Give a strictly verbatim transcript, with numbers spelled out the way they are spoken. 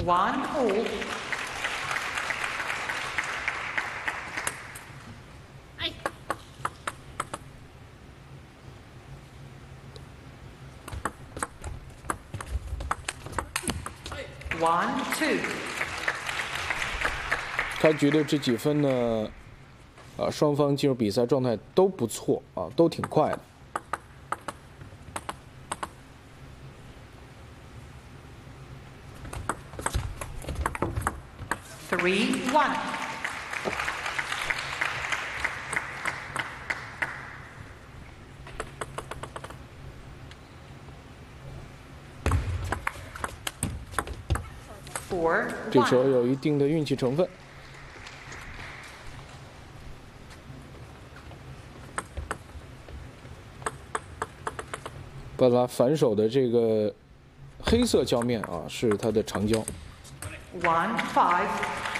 One all. One two. 开局的这几分呢，啊，双方进入比赛状态都不错啊，都挺快的。 Three one. Four 这球 one. 有一定的运气成分。巴拉反手的这个黑色胶面啊，是他的长胶。 One five.